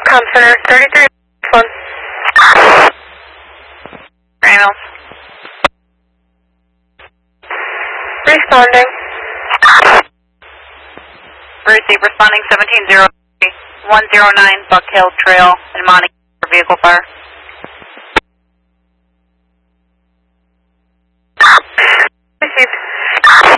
Com Center, 33 1. Reynolds. Responding. Receive responding 1703 109 Buck Hill Trail in Monty for vehicle fire.